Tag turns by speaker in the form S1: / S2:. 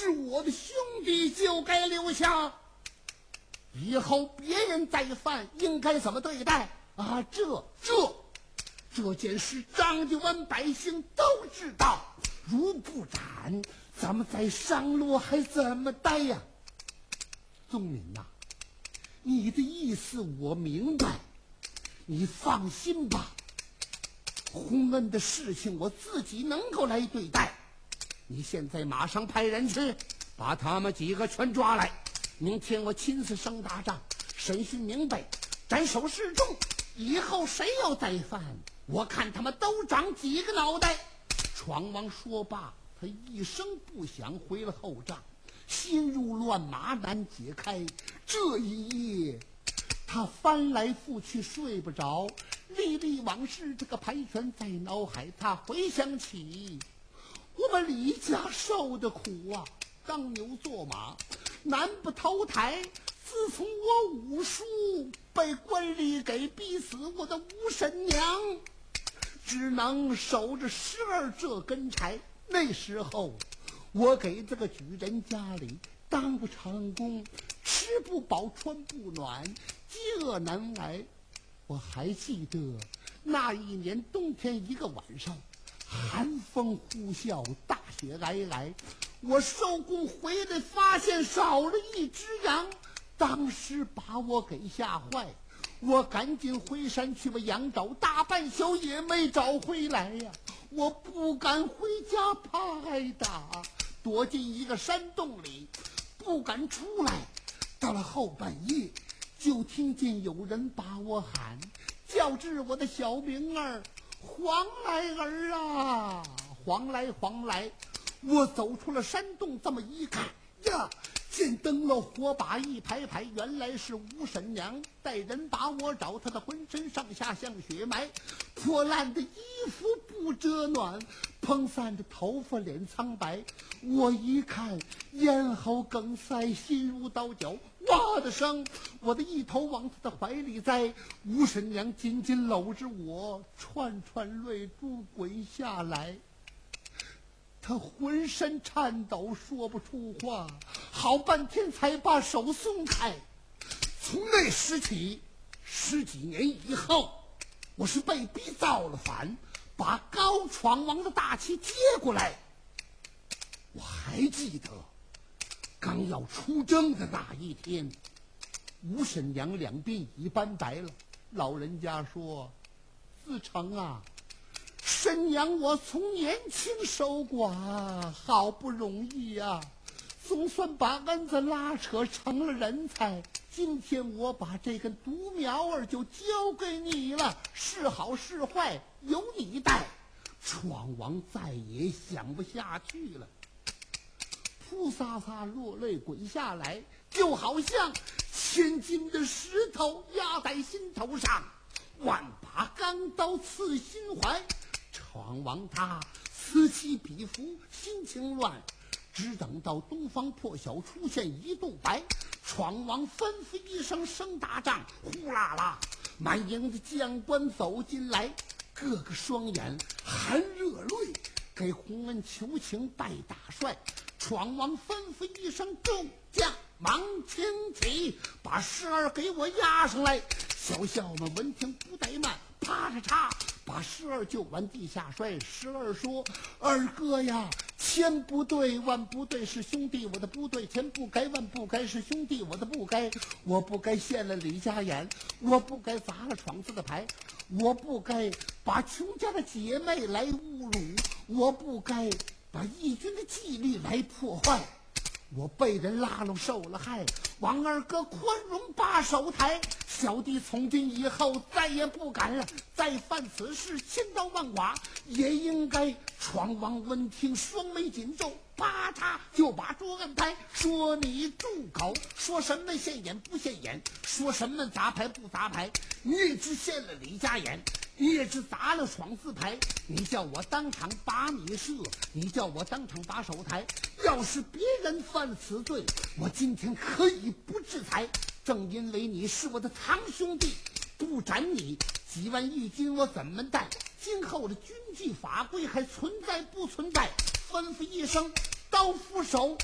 S1: 是我的兄弟就该留下，以后别人再犯应该怎么对待啊？这件事张家湾百姓都知道，如不斩，咱们在上路还怎么待呀？宗民呐，你的意思我明白，你放心吧，洪恩的事情我自己能够来对待。你现在马上派人去把他们几个全抓来，明天我亲自升大帐，审讯明白，斩首示众。以后谁要再犯，我看他们都长几个脑袋。闯王说罢，他一声不响回了后帐，心如乱麻难解开。这一夜他翻来覆去睡不着，历历往事这个盘旋在脑海，他回想起我们李家受的苦啊，当牛做马难不投胎。自从我武术被官吏给逼死，我的吴婶娘只能守着12这根柴。那时候我给这个举人家里当过长工，吃不饱穿不暖，饥饿难挨。我还记得那一年冬天一个晚上，寒风呼啸，大雪皑皑，我收工回来发现少了一只羊，当时把我给吓坏，我赶紧回山去把羊找，大半宿也没找回来呀。我不敢回家，怕挨打，躲进一个山洞里，不敢出来。到了后半夜，就听见有人把我喊，叫至我的小名儿黄来儿啊，黄来黄来。我走出了山洞，这么一看呀，见灯笼火把一排排，原来是吴婶娘带人把我找，她的浑身上下像雪埋，破烂的衣服不遮暖，蓬散的头发脸苍白。我一看咽喉梗塞，心如刀绞，哇的声，我的一头往她的怀里栽。吴婶娘紧紧搂着我，串串泪珠滚下来，他浑身颤抖，说不出话，好半天才把手松开。从那时起，10几年以后，我是被逼造了反，把高闯王的大旗接过来。我还记得刚要出征的那一天，吴婶娘两鬓已斑白了，老人家说：“自成啊，婶娘我从年轻守寡，好不容易啊，总算把恩子拉扯成了人才。今天我把这根独苗儿就交给你了，是好是坏由你带。”闯王再也想不下去了，扑撒撒落泪滚下来，就好像千斤的石头压在心头上，万把钢刀刺心怀。闯王他此起彼伏，心情乱，只等到东方破晓出现一度白，闯王吩咐一声升大帐，呼啦啦满营的将官走进来，个个双眼含热泪，给洪恩求情拜大帅。闯王吩咐一声，众将忙请起，把12给我押上来。小校们闻听不怠慢，啪嚓嚓把12就往地下摔。12说：“二哥呀，千不对万不对，是兄弟我的不对，千不该万不该，是兄弟我的不该。我不该陷了李家眼，我不该砸了闯子的牌，我不该把穷家的姐妹来侮辱，我不该把义军的纪律来破坏。我被人拉拢受了害，王二哥宽容把手抬。小弟从今以后再也不敢了，再犯此事千刀万剐也应该。”闯王闻听双眉紧皱，啪嚓就把桌案拍，说：“你住口！说什么现眼不现眼，说什么砸牌不砸牌，你也只现了李家眼，你也只砸了闯字牌。你叫我当场把你射，你叫我当场把手抬。要是别人犯此罪，我今天可以不制裁。正因为你是我的堂兄弟，不斩你，几万义军我怎么带？今后的军纪法规还存在不存在？”吩咐一声，刀斧手